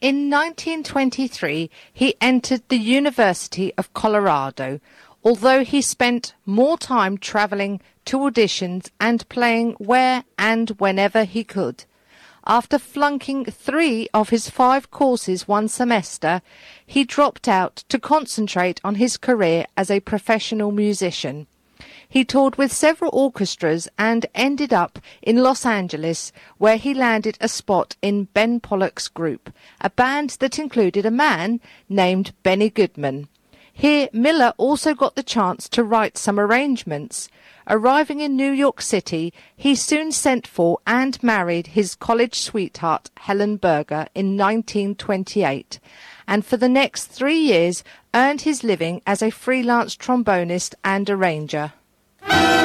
In 1923, he entered the University of Colorado, although he spent more time traveling to auditions and playing where and whenever he could. After flunking 3 of his 5 courses one semester, he dropped out to concentrate on his career as a professional musician. He toured with several orchestras and ended up in Los Angeles, where he landed a spot in Ben Pollock's group, a band that included a man named Benny Goodman. Here, Miller also got the chance to write some arrangements. Arriving in New York City, he soon sent for and married his college sweetheart, Helen Berger, in 1928, and for the next 3 years earned his living as a freelance trombonist and arranger.